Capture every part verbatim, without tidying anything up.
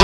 जी?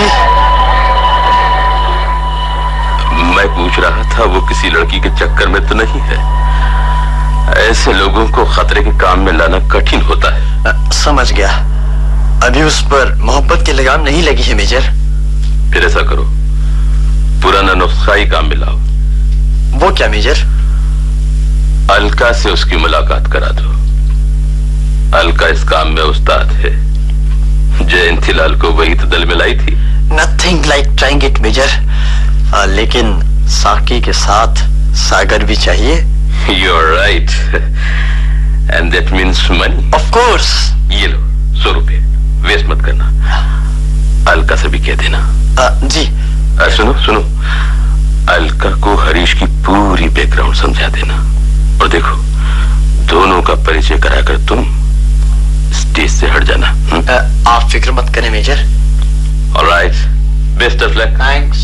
मैं पूछ रहा था वो किसी लड़की के चक्कर में तो नहीं है? ऐसे लोगों को खतरे के काम में लाना कठिन होता है। आ, समझ गया। अभी उस पर मोहब्बत की लगाम नहीं लगी है मेजर। फिर ऐसा करो, पुराना नुस्खा ही काम में लाओ। वो क्या मेजर? अलका से उसकी मुलाकात करा दो। अलका इस काम में उस्ताद है। जयंतीलाल को वही तो दल में लाई थी। Nothing like trying it major. लेकिन साकी के साथ सागर भी चाहिए। You are right, and that means money. Of course. ये लो सौ रुपए, वेस्ट मत करना। अलका से भी कह देना। आ, जी। आ, सुनो सुनो, अलका को हरीश की पूरी बैकग्राउंड समझा देना। और देखो, दोनों का परिचय कराकर तुम स्टेज से हट जाना। आ, आप फिक्र मत करें major. Alright, best of luck. Thanks.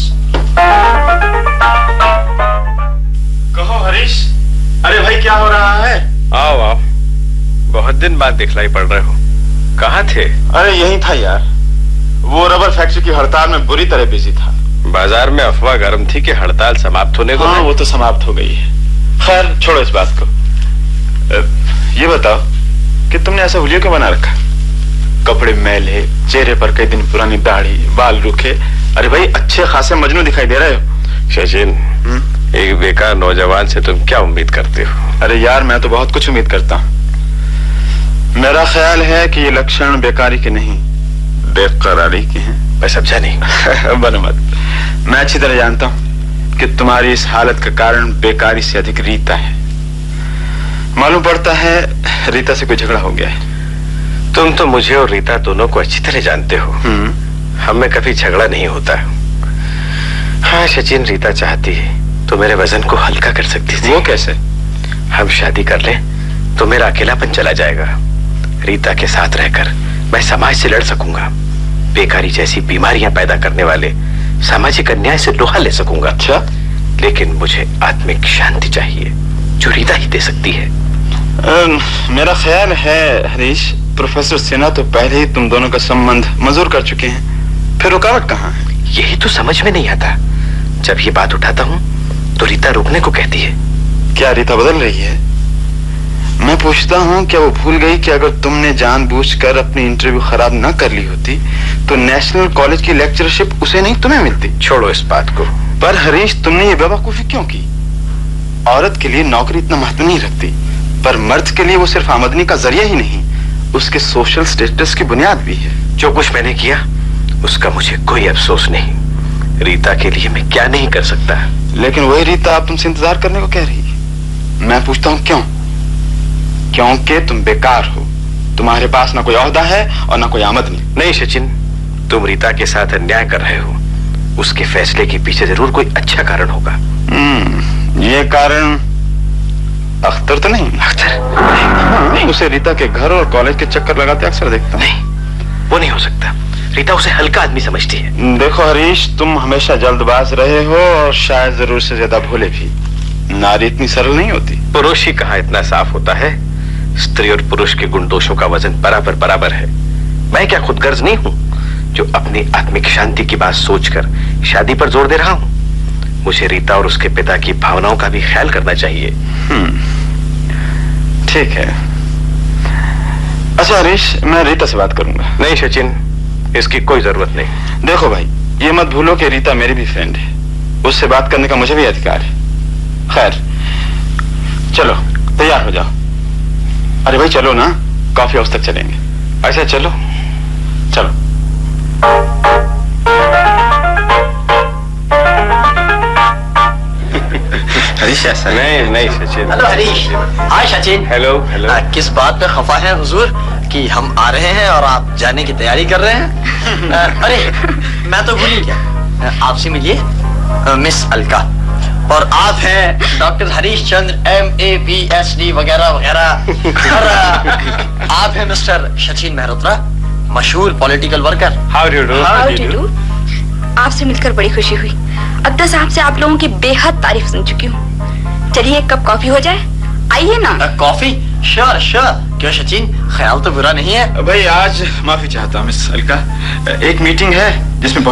कहो हरीश। अरे भाई क्या हो रहा है? आओ आओ, बहुत दिन बाद दिखलाई पड़ रहे हो। कहाँ थे? अरे यही था यार, वो रबर फैक्ट्री की हड़ताल में बुरी तरह बिजी था। बाजार में अफवाह गर्म थी कि हड़ताल समाप्त होने को। हाँ, वो तो समाप्त हो गई है। खैर छोड़ो इस बात को। ये बताओ कि तुमने ऐसा हुलिया क्यों बना रखा? कपड़े मैले, चेहरे पर कई दिन पुरानी दाढ़ी, बाल रूखे। अरे भाई अच्छे खासे मजनू दिखाई दे रहे हो। सचिन, एक बेकार नौजवान से तुम क्या उम्मीद करते हो? अरे यार मैं तो बहुत कुछ उम्मीद करता हूँ। मेरा ख्याल है कि ये लक्षण बेकारी के नहीं, बेकरारी के हैं। मैं समझा नहीं। बनो मत। मैं अच्छी तरह जानता हूँ कि तुम्हारी इस हालत का कारण बेकारी से अधिक रीता है। मालूम पड़ता है रीता से कोई झगड़ा हो गया है। तुम तो मुझे और रीता दोनों को अच्छी तरह जानते हो। हम में कभी झगड़ा नहीं होता। हाँ सचिन, रीता चाहती है तो मेरे वजन को हल्का कर सकती थी। वो कैसे? हम शादी कर लें तो मेरा अकेलापन चला जाएगा। रीता के साथ रहकर मैं समाज से लड़ सकूंगा। बेकारी जैसी बीमारियां पैदा करने वाले सामाजिक अन्याय से लोहा ले सकूंगा। अच्छा? लेकिन मुझे आत्मिक शांति चाहिए जो रीता ही दे सकती है। आ, मेरा ख्याल है हरीश, प्रोफेसर सिन्हा तो पहले ही तुम दोनों का संबंध मंजूर कर चुके हैं। फिर रुकावट कहाँ है? यही तो समझ में नहीं आता। जब ये बात उठाता हूँ तो रीता रोकने को कहती है। क्या रीता बदल रही है? मैं पूछता हूँ, क्या वो भूल गई कि अगर तुमने जानबूझकर अपनी इंटरव्यू खराब न कर ली होती तो नेशनल कॉलेज की लेक्चरशिप उसे नहीं तुम्हें मिलती? छोड़ो इस बात को। पर हरीश, तुमने ये बेवकूफी क्यों की? औरत के लिए नौकरी इतना महत्व नहीं रखती, पर मर्द के लिए वो सिर्फ आमदनी का जरिया ही नहीं, उसके सोशल स्टेटस की बुनियाद भी है। जो कुछ मैंने किया उसका मुझे कोई अफसोस नहीं। रीता के लिए मैं क्या नहीं कर सकता। लेकिन वही रीता अब तुमसे इंतजार करने को कह रही है। मैं पूछता हूँ क्यों? क्योंकि तुम बेकार हो, तुम्हारे पास ना कोई ओहदा है और ना कोई आमदनी। नहीं सचिन, तुम रीता के साथ अन्याय कर रहे हो। उसके फैसले के पीछे जरूर कोई अच्छा कारण होगा। हम्म, ये कारण अख्तर तो नहीं? अख्तर? हाँ, नहीं। उसे रीता के घर और कॉलेज के चक्कर लगाते अक्सर देखता हूँ। नहीं, वो नहीं हो सकता। रीता उसे हल्का आदमी समझती है। देखो हरीश, तुम हमेशा जल्दबाज रहे हो और शायद जरूर से ज्यादा भोले भी। नारी इतनी सरल नहीं होती। पुरुष ही कहाँ इतना साफ होता है। स्त्री और पुरुष के गुण दोषों का वजन बराबर बराबर है। मैं क्या खुदगर्ज नहीं हूँ जो अपनी आत्मिक शांति की बात सोचकर शादी पर जोर दे रहा हूँ? मुझे रीता और उसके पिता की भावनाओं का भी ख्याल करना चाहिए। ठीक है। अच्छा हरीश, मैं रीता से बात करूंगा। नहीं सचिन, इसकी कोई जरूरत नहीं। देखो भाई, ये मत भूलो कि रीता मेरी भी फ्रेंड है। उससे बात करने का मुझे भी अधिकार है। खैर चलो तैयार हो जाओ। अरे भाई चलो ना, कॉफी हाउस तक चलेंगे। अच्छा चलो चलो। हरीश ऐसा नहीं नहीं सचिन। हेलो हरीश। हाय सचिन। Hello hello. आ, किस बात पे खफा है हुजूर कि हम आ रहे हैं और आप जाने की तैयारी कर रहे हैं? आ, अरे मैं तो भूल ही गया। आपसे मिलिए, मिस अलका। और आप हैं doctor Harish Chandra, M A P H D वगैरह वगैरह। और आप हैं मिस्टर सचिन मेहरोत्रा, मशहूर political worker. How do do? How do do? आपसे मिलकर बड़ी खुशी हुई। अब्दा साहब से आप लोगों की बेहद तारीफ सुन चुकी हूँ। चलिए एक कप कॉफी हो जाए, आइए ना। कॉफी? Sure sure. क्यों सचिन, ख्याल तो बुरा नहीं है? भाई आज माफी चाहता हूँ मिस अलका, एक मीटिंग है जिसमें